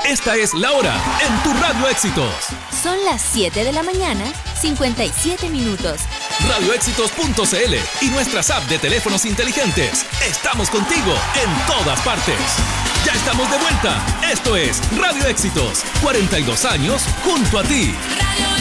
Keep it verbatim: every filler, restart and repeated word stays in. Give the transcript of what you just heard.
Esta es la hora en tu Radio Éxitos. Son las siete de la mañana, cincuenta y siete minutos. radio éxitos punto c l y nuestras apps de teléfonos inteligentes. Estamos contigo en todas partes. Ya estamos de vuelta. Esto es Radio Éxitos. cuarenta y dos años junto a ti. Radio